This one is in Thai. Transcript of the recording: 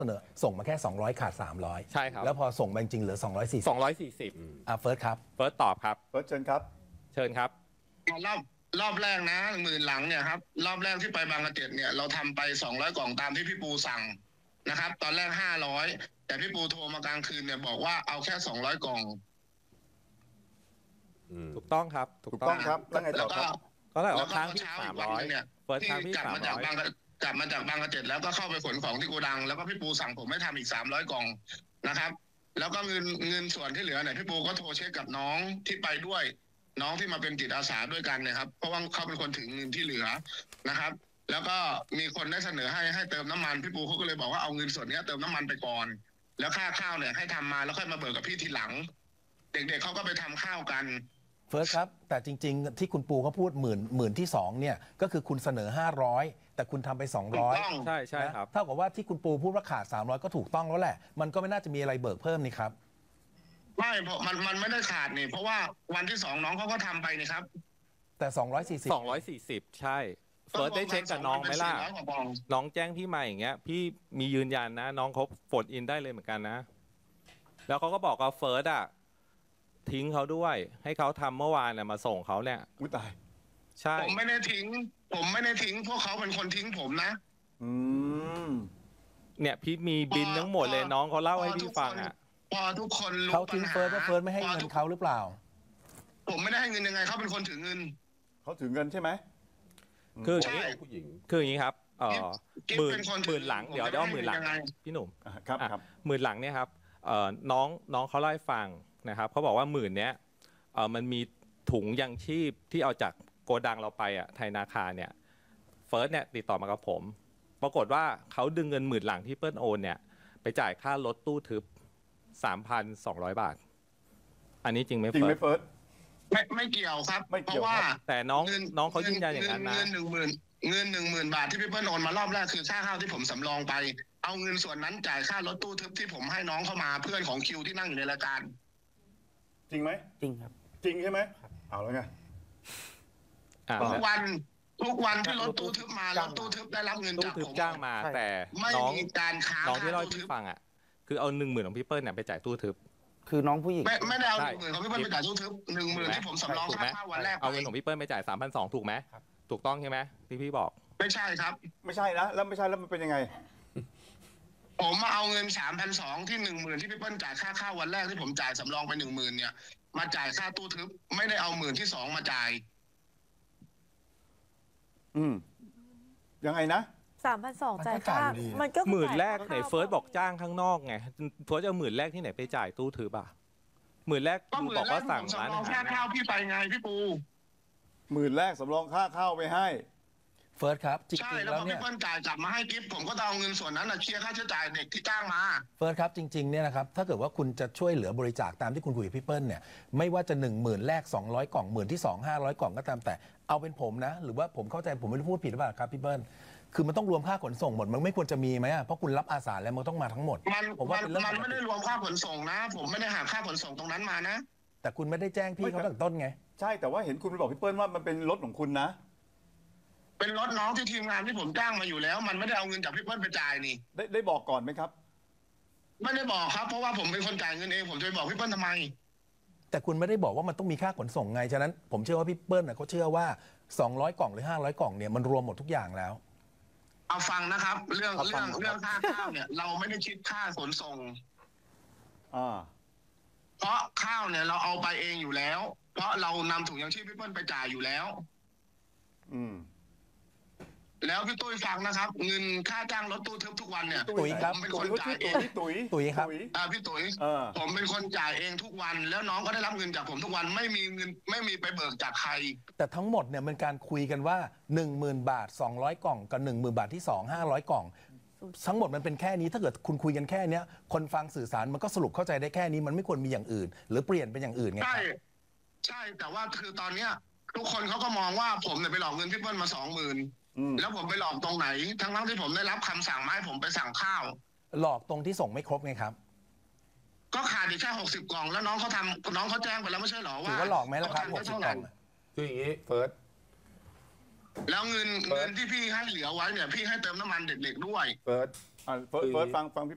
เสนอส่งมาแค่200ขาด300 ใช่ครับแล้วพอส่งมาจริงเหลือ240 240 เฟิร์สครับเฟิร์สตอบครับเฟิร์สเชิญครับเชิญครับรอบแรกนะ10,000หลังเนี่ยครับรอบแรกที่ไปบางกะเจ็ดเนี่ยเราทำไป200กล่องตามที่พี่ปูสั่งนะครับ ตอนแรก500แต่พี่ปูโทรมากลางคืนเนี่ยบอกว่าเอาแค่200กล่องถูกต้องครับถูกต้องครับแล้วไงต่อครับก็เลยแล้วเอาก็ค้างที่เช้าอีกวันนึงเนี่ย 300เฟิร์สค้างที่กลับมาจากบางกะเจ็ดแล้วก็เข้าไปขนของที่โกดังแล้วก็พี่ปูสั่งผมให้ทำอีก300กล่องนะครับ แล้วก็เงินส่วนที่เหลือเนี่ยพี่ปูก็โทรเช็คกับน้องที่ไปด้วย น้องที่มาเป็นจิตอาสาด้วยกันเนี่ยครับเพราะว่าเขาเป็นคนถึงเงินที่เหลือนะครับ แล้วก็มีคนได้เสนอให้เติมน้ำมันพี่ปูเขาก็เลยบอกว่าเอาเงินส่วนนี้เติมน้ำมันไปก่อน แล้วค่าข้าวเนี่ยให้ทำมาแล้วค่อยมาเบิกกับพี่ทีหลัง เด็กๆเขาก็ไปทำข้าวกันเฟิร์สครับแต่จริงๆที่คุณปูเขาพูดหมื่นที่2เนี่ยก็คือคุณเสนอ500แต่คุณทำไป200 ใช่ใช่ครับเท่ากับว่าที่คุณปูพูดว่าขาด300ก็ถูกต้องแล้วแหละมันก็ไม่น่าจะมีอะไรเบิกเพิ่มนี่ครับไม่เพราะมันไม่ได้ขาดนี่เพราะว่าวันที่2น้องเขาก็ทำไปนี่ครับแต่ 240ใช่เฟิร์สได้เช็คกับน้องไหมล่ะ 400กว่าบองน้องแจ้งพี่มาอย่างเงี้ยพี่มียืนยันนะ น้องเขาโฟนอินได้เลยเหมือนกันนะ แล้วเขาก็บอกว่าเฟิร์สอะทิ้งเขาด้วย ให้เขาทำเมื่อวานน่ะมาส่งเขาเนี่ยอุ้ยตายใช่ผมไม่ได้ทิ้งพวกเขาเป็นคนทิ้งผมนะอืมเนี่ยพี่มีบินทั้งหมดเลยน้องเขาเล่าให้พี่ฟังอะพอทุกคนรู้เขาทิ้งปัญหเฟิร์สว่าเฟิร์สไม่ให้เงินเขาหรือเปล่าผมไม่ได้ให้เงินยังไงเขาเป็นคนถือเงินเขาถือเงินใช่ไหมคือใช่คืออย่างนี้ครับกิ๊บหมื่นเป็นคนถือหมื่นหลังผมเดี๋ยวไม่ได้เอาหมื่นหลังยังไงพี่หนุ่มครับอ่ะครับหมื่นหลังเนี่ยครับน้องเขาเล่าให้ฟังนะครับเขาบอกว่าหมื่นเนี้ยมันมีถุงยังชีพที่เอาจากโกดังเราไปอ่ะไทยนาคาเนี่ยเฟิร์สเนี่ยติดต่อมากับผม ปรากฏว่าเขาดึงเงินหมื่นหลังที่เปิ้ลโอนเนี่ยไปจ่ายค่ารถตู้ทึบ 3,200 บาท อันนี้จริงไหมจริงเฟิไหมร์สเฟิร์สไม่เกี่ยวครับไม่เพเกี่ยวราะว่าครับแต่น้องเขายืนยันอย่างนั้นนะเงิน10,000 บาทที่พี่เปิ้ลโอนมารอบแรกคือค่าข้าวที่ผมสำรองไป เอาเงินส่วนนั้นจ่ายค่ารถตู้ทึบที่ผมให้น้องเข้ามาเพื่อนของคิวที่นั่งอยู่ในรายการจริงไหมจริงครับจริงใช่ไหมเอาแล้วไงอ่าทุกวันที่รถตู้ทึบมารถตู้ทึบได้รับเงินตู้จากทึบผมจ้างมาใช่แต่ไม่น้องมีการค้างน้องที่ค่าเล่าให้ตู้ทึพี่บฟังอ่ะคือเอา10,000ของพี่เปิ้ลเนี่ยไปจ่ายตู้ทึบคือน้องผู้หญิงไม่ได้เอาใช่ 10,000เขาพี่เปิ้ลไปจ่ายตู้ทึบ10,000ที่ผมสำรองถูกค่าไหมข้าววันแรกเอาไปเงินของพี่เปิ้ลไปจ่าย 3,200 ถูกไหมครับถูกต้องใช่ไหมที่พี่บอกไม่ใช่ครับไม่ใช่นะแล้วไม่ใช่แล้วมันเป็นยังไงผมมาเอาเงิน3,200ที่10,000ที่พี่เปิ้ลจ่ายค่าข้าววันแรกที่ผมจ่ายสำรองไป10,000เนี่ยมาจ่ายค่าตู้ทึบไม่ได้เอา10,000ที่2มาจ่ายอืมยังไงนะ 3,200จ่ายมันก็จ่าค่ายอยู่ดีมันก็หมื่นแรกไหนจ่ายค่าเฟิร์สบอกจ้างข้างนอกไงเฟิร์สจะเอาหมื่นแรกที่ไหนไปจ่ายตู้ทึบอ่ะหมื่นแรกก็ดู 10,000 บอกแรว่ากที่สั่งผมร้านสำรออาง หาค่าร ข้าวพี่ไปไงพี่ปูหมื่นแรกสำรองค่าข้าวไปให้เฟิร์สครับจริใช่งๆแล้วแล้พวอเนี่พี่ยเปิ้ลจ่ายกลับมาให้กิฟต์ผมก็ต้องเอาเงินส่วนนั้นเคลียร์ค่าใช้จ่ายเด็กที่จ้างมาเฟิร์สครับจริงๆเนี่ยนะครับถ้าเกิดว่าคุณจะช่วยเหลือบริจาคตามที่คุณคุยกับพี่เปิ้ลเนี่ยไม่ว่าจะ10,000แรก200กล่อง10,000ที่2 500กล่องก็ตามแต่เอาเป็นผมนะ หรือว่าผมเข้าใจผมไม่ได้พูดผิดหรือเปล่าครับพี่เปิ้ลคือมันต้องรวมค่าขนส่งหมดมันไม่ควรจะมีไหมอะเพราะคุณรับอาสาแล้วมันต้องมาทั้งหมด ผมว่าเป็นเรื่องมันปกไม่ติได้รวมค่าขนส่งนะ ผมไม่ได้หักค่าขนส่งตรงนั้นมานะแต่คุณไม่ได้แจ้งพี่เขาตั้งแต่ต้นไงใช่แต่ว่าเห็นคุณไปบอกพี่เปิ้ลว่ามันเป็นรถของคุณนะเป็นรถน้องที่ทีมงานที่ผมจ้างมาอยู่แล้ว มันไม่ได้เอาเงินจากพี่เปิ้ลไปจ่ายนี่ได้บอกก่อนไหมครับไม่ได้บอกครับเพราะว่าผมเป็นคนจ่ายเงินเองผมจะไปบอกพี่เปิ้ลทำไมแต่คุณไม่ได้บอกว่ามันต้องมีค่าขนส่งไงฉะนั้นผมเชื่อว่าพี่เปิ้ลน่ะเขาเชื่อว่า200กล่องหรือ500กล่องเนี่ยมันรวมหมดทุกอย่างแล้วเอาฟังนะครับ เรื่องเอาฟังเรื่องค่าข้าวเนี่ย เราไม่ได้คิดค่าขนส่งอ่าเพราะข้าวเนี่ยเราเอาไปเองอยู่แล้ว เพราะเรานำถุงยังชีพพี่เปิ้ลไปจ่ายอยู่แล้วอืมแล้วพี่ตุ้ยฟังนะครับ เงินค่าจ้างรถตู้ทึบทุกวันเนี่ยตุ๋ยครับผมเป็นตุ๋คยนเขาจ่าชื่ยอเอตุ๋งยตุ๋ยตุ๋ยครับพี่ตุ๋ยเออผมเป็นคนจ่ายเองทุกวัน แล้วน้องก็ได้รับเงินจากผมทุกวันไม่มีเงินไม่มีไปเบิกจากใครแต่ทั้งหมดเนี่ยมันการคุยกันว่า 10,000 บาท 200 กล่องกับ 10,000 บาทที่2 500 กล่อง ทั้งหมดมันเป็นแค่นี้ถ้าเกิดคุณคุยกันแค่เนี้ยคนฟังสื่อสารมันก็สรุปเข้าใจได้แค่นี้มันไม่ควรมีอย่างอื่น หรือเปลี่ยนเป็นอย่างอื่นไงคใช่รับใช่แต่ว่าคือตอนเนี้ย ทุกคนเขาก็มองว่าผมเนี่ยไปหลอกเงินพี่เปิ้ลมา20,000แล้วผมไปหลอกตรงไหน ทั้งที่ผมได้รับคำสั่งมาให้ผมไปสั่งข้าวหลอกตรงที่ส่งไม่ครบไงครับก็ขาดอีกแค่60 กล่อง แล้วน้องเขาแจ้งไปแล้วไม่ใช่หรอถืว่าอว่าหลอกไหมล่ะครับเขาทำ 60 ได้กล่องอะคืออย่างนี้เฟิร์สแล้วเงินที่พี่ให้เหลือไว้เนี่ยพี่ให้เติมน้ำมันเด็กๆด้วยเฟิร์สเฟิร์สฟังพี่